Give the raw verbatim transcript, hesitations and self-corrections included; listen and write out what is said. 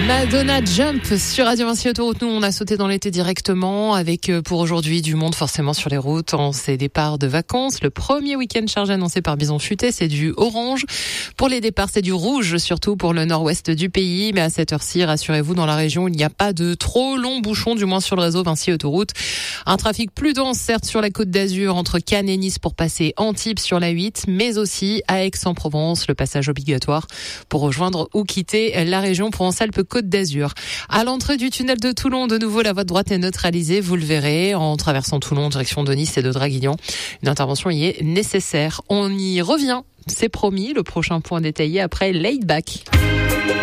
Madonna Jump sur Radio Vinci Autoroute. Nous, on a sauté dans l'été directement avec, pour aujourd'hui, du monde forcément sur les routes en ces départs de vacances. Le premier week-end chargé annoncé par Bison Futé, c'est du orange. Pour les départs, c'est du rouge, surtout pour le nord-ouest du pays. Mais à cette heure-ci, rassurez-vous, dans la région, il n'y a pas de trop longs bouchons, du moins sur le réseau Vinci Autoroute. Un trafic plus dense, certes, sur la Côte d'Azur, entre Cannes et Nice pour passer Antibes sur la huit, mais aussi à Aix-en-Provence, le passage obligatoire pour rejoindre ou quitter la région Provence-Alpes-Côte d'Azur. À l'entrée du tunnel de Toulon, de nouveau, la voie de droite est neutralisée. Vous le verrez en traversant Toulon, en direction de Nice et de Draguignan. Une intervention y est nécessaire. On y revient, c'est promis. Le prochain point détaillé après Laid Back.